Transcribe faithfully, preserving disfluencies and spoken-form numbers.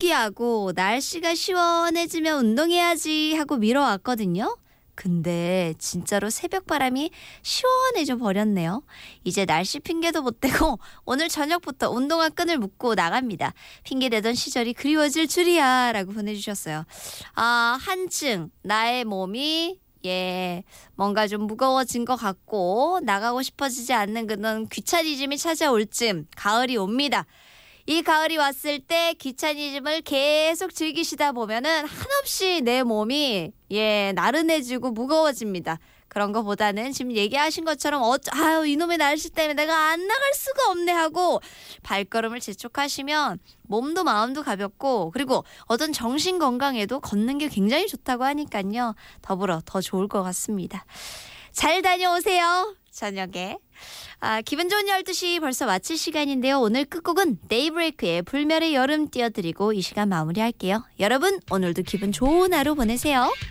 포기하고 날씨가 시원해지면 운동해야지 하고 미뤄왔거든요. 근데 진짜로 새벽 바람이 시원해져 버렸네요. 이제 날씨 핑계도 못 대고 오늘 저녁부터 운동화 끈을 묶고 나갑니다. 핑계대던 시절이 그리워질 줄이야 라고 보내주셨어요. 아, 한층 나의 몸이 예, 뭔가 좀 무거워진 것 같고 나가고 싶어지지 않는 그런 귀차니즘이 찾아올 쯤 가을이 옵니다. 이 가을이 왔을 때 귀차니즘을 계속 즐기시다 보면은 한없이 내 몸이 예 나른해지고 무거워집니다. 그런 것보다는 지금 얘기하신 것처럼 어, 아유 이놈의 날씨 때문에 내가 안 나갈 수가 없네 하고 발걸음을 재촉하시면 몸도 마음도 가볍고 그리고 어떤 정신 건강에도 걷는 게 굉장히 좋다고 하니까요. 더불어 더 좋을 것 같습니다. 잘 다녀오세요. 저녁에. 아, 기분 좋은 열두 시 벌써 마칠 시간인데요. 오늘 끝곡은 데이브레이크의 불멸의 여름 띄워드리고 이 시간 마무리할게요. 여러분 오늘도 기분 좋은 하루 보내세요.